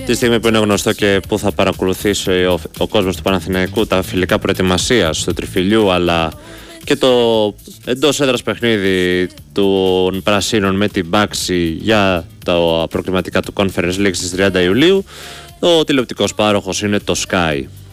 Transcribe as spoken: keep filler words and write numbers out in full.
Τη στιγμή που είναι γνωστό και που θα παρακολουθήσει ο, ο κόσμος του Παναθηναϊκού τα φιλικά προετοιμασίας του Τριφυλιού, αλλά και το εντός έδρας παιχνίδι των Πρασίνων με την Μπάξη για τα προκριματικά του Conference League στις τριάντα Ιουλίου, ο τηλεοπτικός πάροχος είναι το Sky.